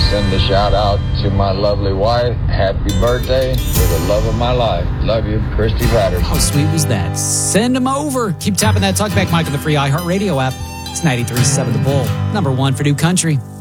send a shout out to my lovely wife. Happy birthday for the love of my life. Love you, Christy Patterson. How sweet was that? Send them over. Keep tapping that talkback mic on the free iHeartRadio app. It's 93.7 The Bull, number one for new country.